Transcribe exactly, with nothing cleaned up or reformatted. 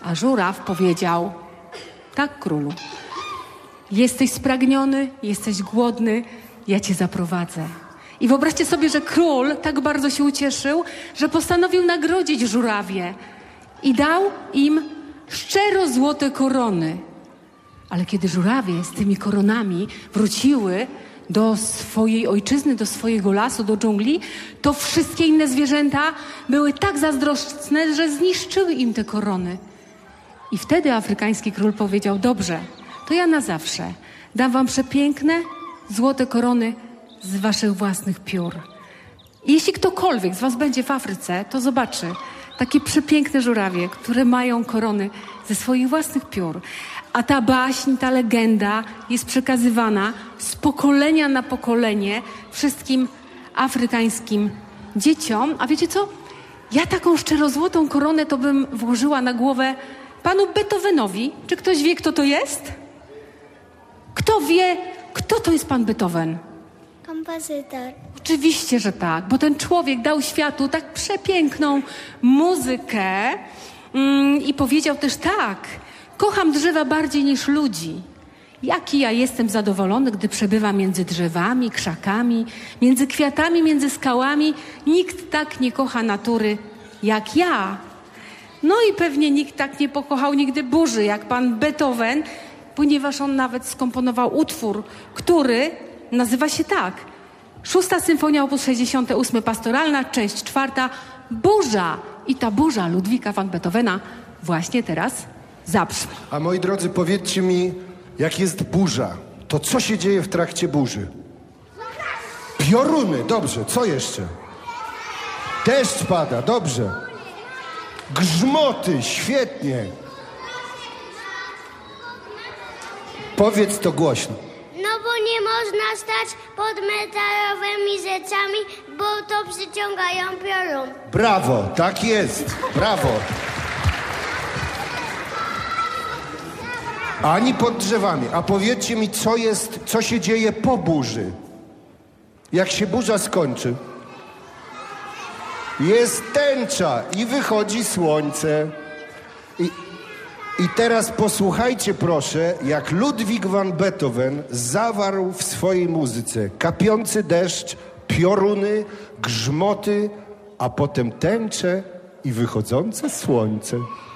A żuraw powiedział: tak, królu, jesteś spragniony, jesteś głodny, ja cię zaprowadzę. I wyobraźcie sobie, że król tak bardzo się ucieszył, że postanowił nagrodzić żurawie i dał im szczero złote korony. Ale kiedy żurawie z tymi koronami wróciły do swojej ojczyzny, do swojego lasu, do dżungli, to wszystkie inne zwierzęta były tak zazdrosne, że zniszczyły im te korony. I wtedy afrykański król powiedział: dobrze, to ja na zawsze dam wam przepiękne, złote korony z waszych własnych piór. I jeśli ktokolwiek z was będzie w Afryce, to zobaczy takie przepiękne żurawie, które mają korony ze swoich własnych piór. A ta baśń, ta legenda jest przekazywana z pokolenia na pokolenie wszystkim afrykańskim dzieciom. A wiecie co? Ja taką szczerozłotą koronę to bym włożyła na głowę panu Beethovenowi. Czy ktoś wie, kto to jest? Kto wie, kto to jest pan Beethoven? Kompozytor. Oczywiście, że tak, bo ten człowiek dał światu tak przepiękną muzykę mm, i powiedział też tak: kocham drzewa bardziej niż ludzi. Jaki ja jestem zadowolony, gdy przebywam między drzewami, krzakami, między kwiatami, między skałami. Nikt tak nie kocha natury jak ja. No i pewnie nikt tak nie pokochał nigdy burzy jak pan Beethoven, ponieważ on nawet skomponował utwór, który nazywa się tak: Szósta Symfonia opus sześćdziesiąt osiem, pastoralna, część czwarta, burza. I ta burza Ludwika van Beethovena właśnie teraz zabrzmi. A moi drodzy, powiedzcie mi, jak jest burza, to co się dzieje w trakcie burzy? Pioruny, dobrze, co jeszcze? Deszcz pada, dobrze. Grzmoty, świetnie. Powiedz to głośno. No bo nie można stać pod metalowymi rzeczami, bo to przyciągają piorun. Brawo, tak jest, brawo. Ani pod drzewami. A powiedzcie mi, co jest, co się dzieje po burzy? Jak się burza skończy? Jest tęcza i wychodzi słońce. I, I teraz posłuchajcie proszę, jak Ludwik van Beethoven zawarł w swojej muzyce kapiący deszcz, pioruny, grzmoty, a potem tęcze i wychodzące słońce.